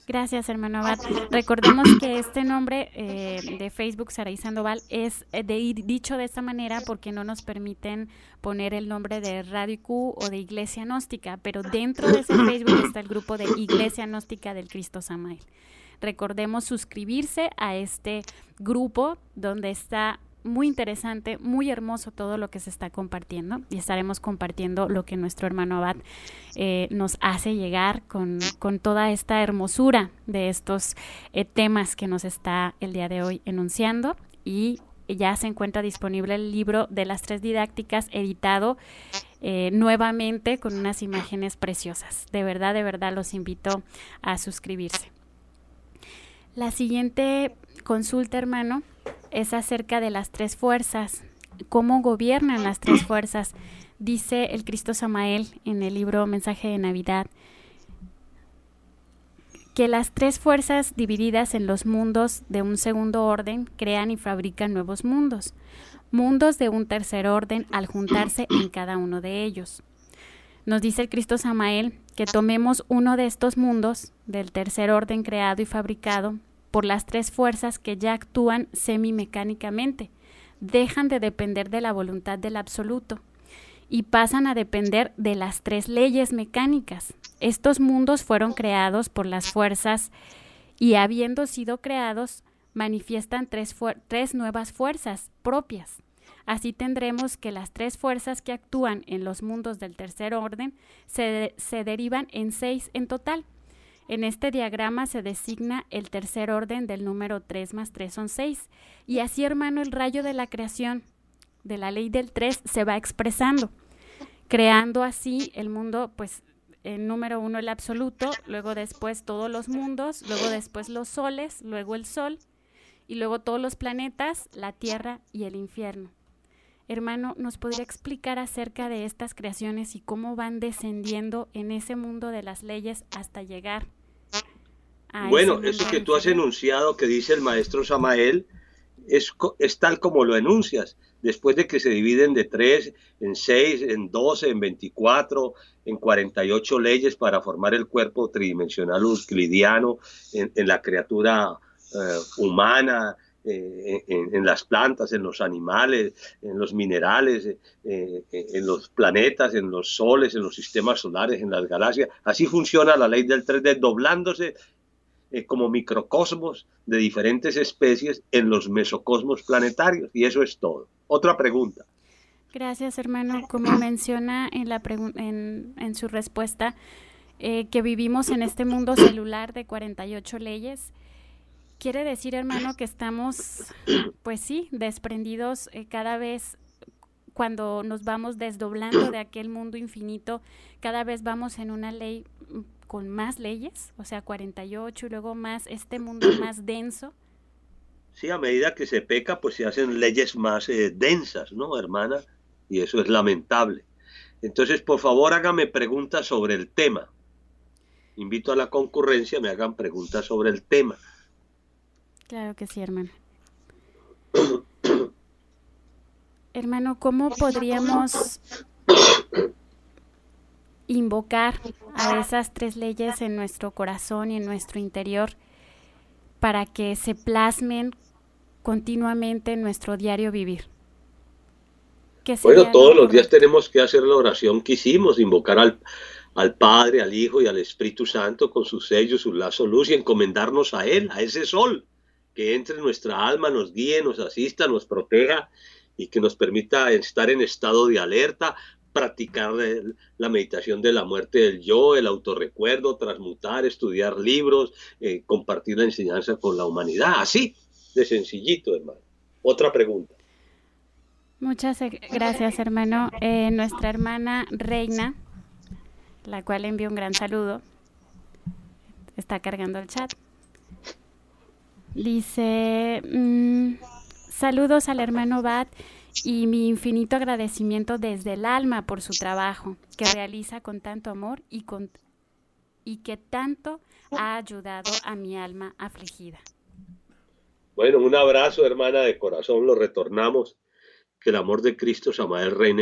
Gracias, hermano Abad. Recordemos que este nombre de Facebook, Saraí Sandoval, es dicho de esta manera porque no nos permiten poner el nombre de Radio Q o de Iglesia Gnóstica, pero dentro de ese Facebook está el grupo de Iglesia Gnóstica del Cristo Samael. Recordemos suscribirse a este grupo donde está muy interesante, muy hermoso todo lo que se está compartiendo, y estaremos compartiendo lo que nuestro hermano Abad nos hace llegar con toda esta hermosura de estos temas que nos está el día de hoy enunciando. Y ya se encuentra disponible el libro de las 3 didácticas editado nuevamente con unas imágenes preciosas. De verdad los invito a suscribirse. La siguiente consulta, hermano, es acerca de las 3 fuerzas. ¿Cómo gobiernan las 3 fuerzas? Dice el Cristo Samael en el libro Mensaje de Navidad que las 3 fuerzas divididas en los mundos de un segundo orden crean y fabrican nuevos mundos. Mundos de un tercer orden al juntarse en cada uno de ellos. Nos dice el Cristo Samael que tomemos uno de estos mundos del tercer orden creado y fabricado por las 3 fuerzas que ya actúan semimecánicamente, dejan de depender de la voluntad del absoluto y pasan a depender de las 3 leyes mecánicas. Estos mundos fueron creados por las fuerzas y, habiendo sido creados, manifiestan 3 nuevas fuerzas propias. Así tendremos que las 3 fuerzas que actúan en los mundos del tercer orden se derivan en 6 en total. En este diagrama se designa el tercer orden del número 3 más 3 son 6. Y así, hermano, el rayo de la creación de la ley del 3 se va expresando, creando así el mundo, pues, el número 1 el absoluto, luego después todos los mundos, luego después los soles, luego el sol, y luego todos los planetas, la tierra y el infierno. Hermano, ¿nos podría explicar acerca de estas creaciones y cómo van descendiendo en ese mundo de las leyes hasta llegar a bueno, eso que tú has enunciado, que dice el maestro Samael, es tal como lo enuncias. Después de que se dividen de 3 en 6, en 12, en 24, en 48 leyes para formar el cuerpo tridimensional euclidiano, en la criatura humana, en las plantas, en los animales, en los minerales, en los planetas, en los soles, en los sistemas solares, en las galaxias. Así funciona la ley del 3D, desdoblándose como microcosmos de diferentes especies en los mesocosmos planetarios, y eso es todo. Otra pregunta. Gracias, hermano. Como menciona en su respuesta, que vivimos en este mundo celular de 48 leyes, quiere decir, hermano, que estamos, pues sí, desprendidos cada vez. Cuando nos vamos desdoblando de aquel mundo infinito, cada vez vamos en una ley con más leyes, o sea, 48, y luego más este mundo más denso. Sí, a medida que se peca, pues se hacen leyes más densas, ¿no, hermana? Y eso es lamentable. Entonces, por favor, hágame preguntas sobre el tema. Invito a la concurrencia a me hagan preguntas sobre el tema. Claro que sí, hermano. Hermano, ¿cómo podríamos invocar a esas 3 leyes en nuestro corazón y en nuestro interior para que se plasmen continuamente en nuestro diario vivir? Bueno, todos los días tenemos que hacer la oración que hicimos, invocar al Padre, al Hijo y al Espíritu Santo con sus sellos, su lazo luz, y encomendarnos a Él, a ese sol, que entre en nuestra alma, nos guíe, nos asista, nos proteja y que nos permita estar en estado de alerta, practicar la meditación de la muerte del yo, el autorrecuerdo, transmutar, estudiar libros, compartir la enseñanza con la humanidad. Así de sencillito, hermano. Otra pregunta. Muchas gracias, hermano. Nuestra hermana Reina, la cual envió un gran saludo, está cargando el chat. Dice, saludos al hermano Abad y mi infinito agradecimiento desde el alma por su trabajo que realiza con tanto amor y que tanto ha ayudado a mi alma afligida. Bueno, un abrazo, hermana, de corazón, lo retornamos. Que el amor de Cristo Samael reine